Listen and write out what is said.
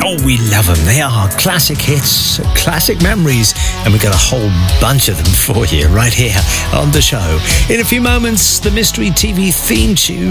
Oh, we love them. They are classic hits, classic memories, and we've got a whole bunch of them for you right here on the show. In a few moments, the Mystery TV theme tune.